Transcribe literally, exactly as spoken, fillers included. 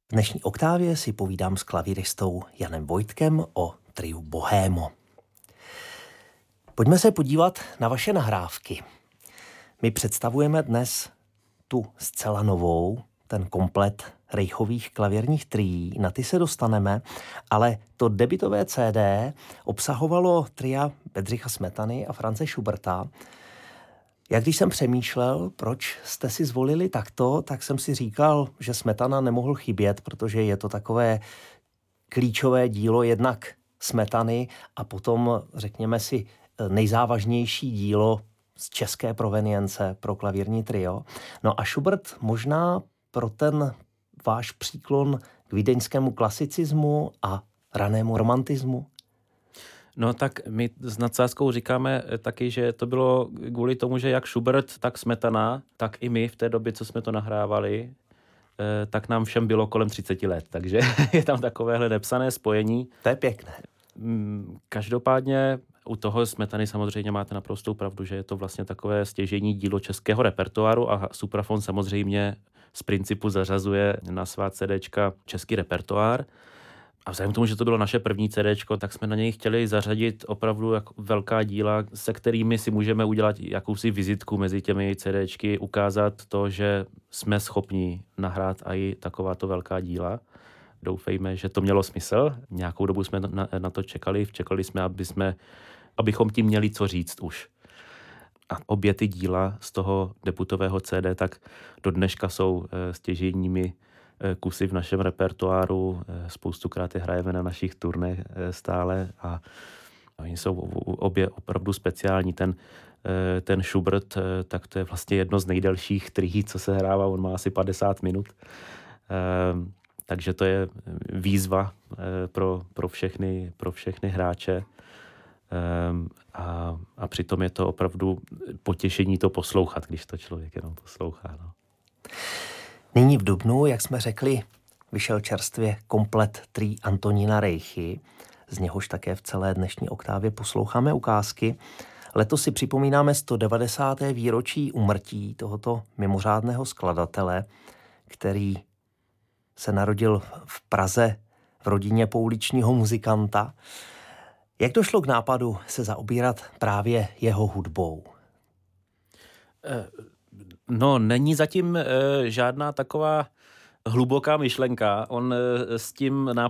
V dnešní oktávě si povídám s klavíristou Janem Vojtkem o triu Bohémo. Pojďme se podívat na vaše nahrávky. My představujeme dnes tu zcela novou, ten komplet Reichových klavírních trií, na ty se dostaneme, ale to debutové C D obsahovalo tria Bedřicha Smetany a France Schuberta. Jak když jsem přemýšlel, proč jste si zvolili takto, tak jsem si říkal, že Smetana nemohl chybět, protože je to takové klíčové dílo jednak Smetany a potom, řekněme si, nejzávažnější dílo z české provenience pro klavírní trio. No a Schubert možná pro ten váš příklon k vídeňskému klasicismu a ranému romantismu? No tak my s nadsázkou říkáme taky, že to bylo kvůli tomu, že jak Schubert, tak Smetana, tak i my v té době, co jsme to nahrávali, tak nám všem bylo kolem třicet let, takže je tam takovéhle nepsané spojení. To je pěkné. Každopádně u toho Smetany samozřejmě máte naprostou pravdu, že je to vlastně takové stěžejní dílo českého repertoáru a Supraphon samozřejmě z principu zařazuje na svá CDčka český repertoár. A vzhledem k tomu, že to bylo naše první CDčko, tak jsme na něj chtěli zařadit opravdu jako velká díla, se kterými si můžeme udělat jakousi vizitku mezi těmi CDčky, ukázat to, že jsme schopni nahrát i takováto velká díla. Doufejme, že to mělo smysl. Nějakou dobu jsme na, na to čekali, čekali jsme, aby jsme, abychom tím měli co říct už. A obě ty díla z toho debutového C D tak do dneška jsou stěžejními kusy v našem repertoáru, spoustukrát je hrajeme na našich turnech stále a oni jsou obě opravdu speciální. Ten, ten Schubert, tak to je vlastně jedno z nejdelších trií, co se hrává, on má asi padesát minut. Takže to je výzva pro, pro, všechny, pro všechny hráče a, a přitom je to opravdu potěšení to poslouchat, když to člověk jenom poslouchá. No. Nyní v dubnu, jak jsme řekli, vyšel čerstvě komplet tří Antonína Reichy, z něhož také v celé dnešní oktávě posloucháme ukázky. Letos si připomínáme sto devadesáté výročí úmrtí tohoto mimořádného skladatele, který se narodil v Praze v rodině pouličního muzikanta. Jak došlo k nápadu se zaobírat právě jeho hudbou? No, není zatím e, žádná taková hluboká myšlenka. On e, s tím